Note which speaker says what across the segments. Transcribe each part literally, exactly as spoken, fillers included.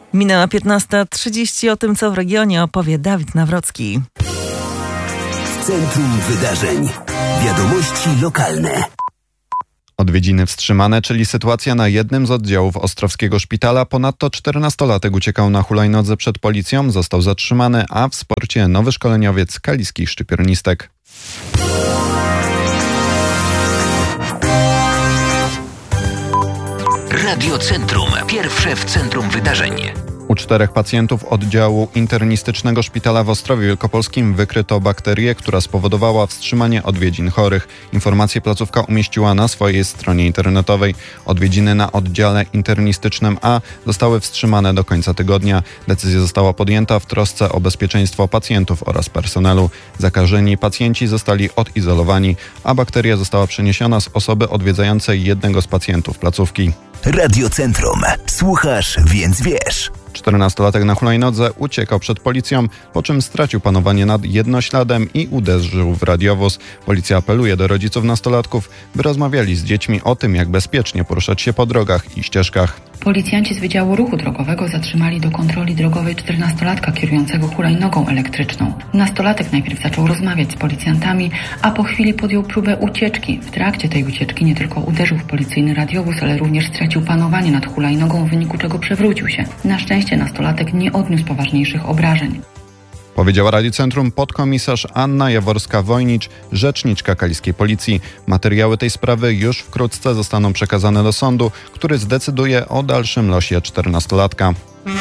Speaker 1: Minęła piętnasta trzydzieści. O tym, co w regionie, opowie Dawid Nawrocki.
Speaker 2: W centrum wydarzeń. Wiadomości lokalne.
Speaker 3: Odwiedziny wstrzymane, czyli sytuacja na jednym z oddziałów Ostrowskiego Szpitala. Ponadto czternastolatek uciekał na hulajnodze przed policją, został zatrzymany, a w sporcie nowy szkoleniowiec kaliskich szczypiornistek.
Speaker 2: Radio Centrum. Pierwsze w centrum wydarzeń.
Speaker 3: U czterech pacjentów oddziału internistycznego szpitala w Ostrowie Wielkopolskim wykryto bakterię, która spowodowała wstrzymanie odwiedzin chorych. Informację placówka umieściła na swojej stronie internetowej. Odwiedziny na oddziale internistycznym A zostały wstrzymane do końca tygodnia. Decyzja została podjęta w trosce o bezpieczeństwo pacjentów oraz personelu. Zakażeni pacjenci zostali odizolowani, a bakteria została przeniesiona z osoby odwiedzającej jednego z pacjentów placówki.
Speaker 2: Radio Centrum. Słuchasz, więc wiesz.
Speaker 3: czternastolatek na hulajnodze uciekał przed policją, po czym stracił panowanie nad jednośladem i uderzył w radiowóz. Policja apeluje do rodziców nastolatków, by rozmawiali z dziećmi o tym, jak bezpiecznie poruszać się po drogach i ścieżkach.
Speaker 4: Policjanci z Wydziału Ruchu Drogowego zatrzymali do kontroli drogowej czternastolatka kierującego hulajnogą elektryczną. Nastolatek najpierw zaczął rozmawiać z policjantami, a po chwili podjął próbę ucieczki. W trakcie tej ucieczki nie tylko uderzył w policyjny radiowóz, ale również stracił panowanie nad hulajnogą, w wyniku czego przewrócił się. Na szczęście nastolatek nie odniósł poważniejszych obrażeń.
Speaker 3: Powiedziała Radiu Centrum podkomisarz Anna Jaworska-Wojnicz, rzeczniczka kaliskiej policji. Materiały tej sprawy już wkrótce zostaną przekazane do sądu, który zdecyduje o dalszym losie czternastolatka.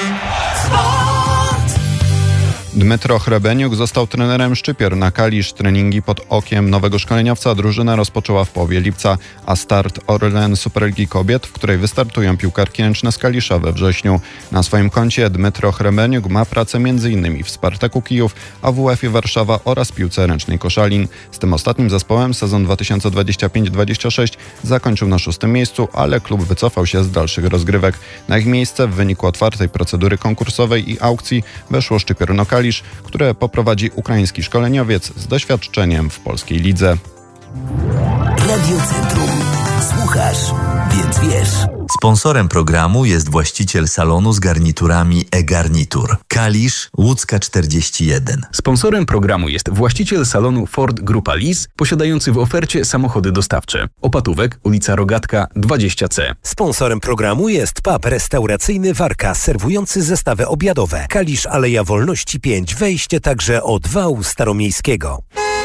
Speaker 3: Dmytro Hrebeniuk został trenerem Szczypior na Kalisz. Treningi pod okiem nowego szkoleniowca drużyna rozpoczęła w połowie lipca, a start Orlen Superligi Kobiet, w której wystartują piłkarki ręczne z Kalisza we wrześniu. Na swoim koncie Dmytro Hrebeniuk ma pracę m.in. w Spartaku Kijów, A W F-ie Warszawa oraz piłce ręcznej Koszalin. Z tym ostatnim zespołem sezon dwa tysiące dwudziesty piąty dwudziesty szósty zakończył na szóstym miejscu, ale klub wycofał się z dalszych rozgrywek. Na ich miejsce w wyniku otwartej procedury konkursowej i aukcji weszło Szczypior Kalisz, które poprowadzi ukraiński szkoleniowiec z doświadczeniem w polskiej lidze.
Speaker 2: Radio Centrum. Słuchasz, więc wiesz.
Speaker 5: Sponsorem programu jest właściciel salonu z garniturami e-Garnitur. Kalisz, Łódzka czterdzieści jeden.
Speaker 6: Sponsorem programu jest właściciel salonu Ford Grupa Lis, posiadający w ofercie samochody dostawcze. Opatówek, ulica Rogatka dwadzieścia C.
Speaker 2: Sponsorem programu jest pub restauracyjny Warka, serwujący zestawy obiadowe. Kalisz, Aleja Wolności pięć, wejście także od wału staromiejskiego.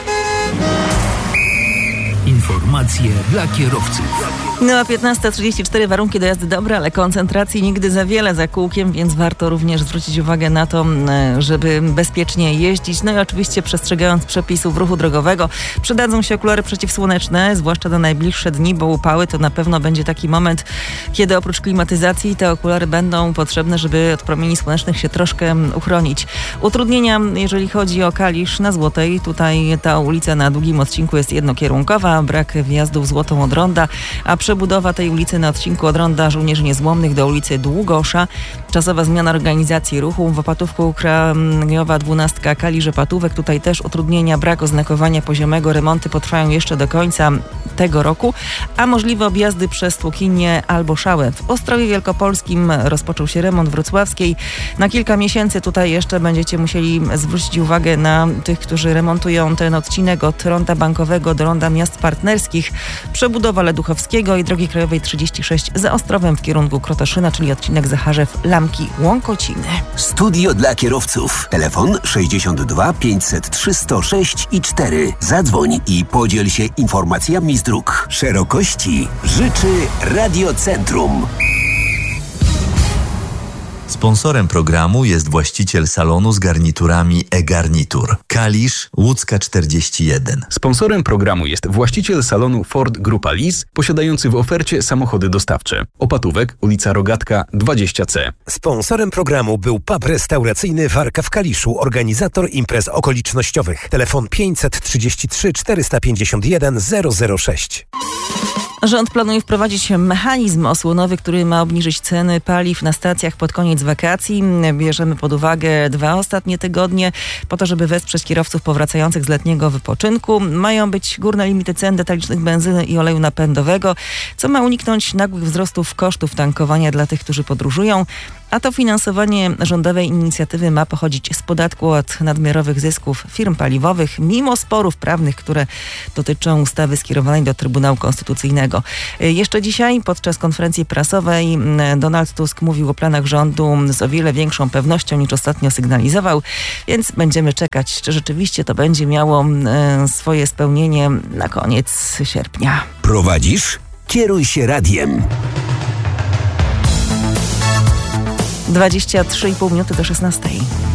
Speaker 2: Informacje dla kierowców.
Speaker 1: No, piętnasta trzydzieści cztery, warunki do jazdy dobre, ale koncentracji nigdy za wiele za kółkiem, więc warto również zwrócić uwagę na to, żeby bezpiecznie jeździć. No i oczywiście przestrzegając przepisów ruchu drogowego. Przydadzą się okulary przeciwsłoneczne, zwłaszcza na najbliższe dni, bo upały to na pewno będzie taki moment, kiedy oprócz klimatyzacji te okulary będą potrzebne, żeby od promieni słonecznych się troszkę uchronić. Utrudnienia, jeżeli chodzi o Kalisz na Złotej. Tutaj ta ulica na długim odcinku jest jednokierunkowa, brak wjazdów Złotą od ronda, a przebudowa tej ulicy na odcinku od ronda Żołnierzy Niezłomnych do ulicy Długosza. Czasowa zmiana organizacji ruchu. W Opatówku Krajowa dwunastka Kalisz-Opatówek. Tutaj też utrudnienia, brak oznakowania poziomego. Remonty potrwają jeszcze do końca tego roku, a możliwe objazdy przez Tłukinię albo Szałę. W Ostrowie Wielkopolskim rozpoczął się remont wrocławskiej. Na kilka miesięcy tutaj jeszcze będziecie musieli zwrócić uwagę na tych, którzy remontują ten odcinek od ronda Bankowego do ronda Miast Partnerskich. Przebudowa Leduchowskiego i drogi krajowej trzydzieści sześć za Ostrowem w kierunku Krotoszyna, czyli odcinek Zacharzew Lamki Łąkociny.
Speaker 2: Studio dla kierowców. Telefon sześćdziesiąt dwa pięćset trzy sto sześć i cztery. Zadzwoń i podziel się informacjami z dróg. Szerokości życzy Radio Centrum.
Speaker 5: Sponsorem programu jest właściciel salonu z garniturami e-Garnitur. Kalisz, Łódzka czterdzieści jeden.
Speaker 6: Sponsorem programu jest właściciel salonu Ford Grupa Lis, posiadający w ofercie samochody dostawcze. Opatówek, ulica Rogatka dwadzieścia C.
Speaker 2: Sponsorem programu był pub restauracyjny Warka w Kaliszu, organizator imprez okolicznościowych. Telefon pięćset trzydzieści trzy czterysta pięćdziesiąt jeden zero zero sześć.
Speaker 1: Rząd planuje wprowadzić mechanizm osłonowy, który ma obniżyć ceny paliw na stacjach pod koniec wakacji. Bierzemy pod uwagę dwa ostatnie tygodnie po to, żeby wesprzeć kierowców powracających z letniego wypoczynku. Mają być górne limity cen detalicznych benzyny i oleju napędowego, co ma uniknąć nagłych wzrostów kosztów tankowania dla tych, którzy podróżują. A to finansowanie rządowej inicjatywy ma pochodzić z podatku od nadmiarowych zysków firm paliwowych, mimo sporów prawnych, które dotyczą ustawy skierowanej do Trybunału Konstytucyjnego. Jeszcze dzisiaj podczas konferencji prasowej Donald Tusk mówił o planach rządu z o wiele większą pewnością niż ostatnio sygnalizował, więc będziemy czekać, czy rzeczywiście to będzie miało swoje spełnienie na koniec sierpnia.
Speaker 2: Prowadzisz? Kieruj się radiem.
Speaker 1: dwadzieścia trzy i pół minuty do szesnastej.